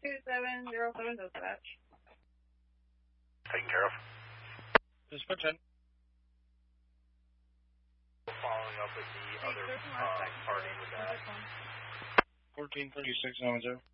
2707 dispatch. Taken care of. Dispatch 10. Following up with the other party with that. 143670.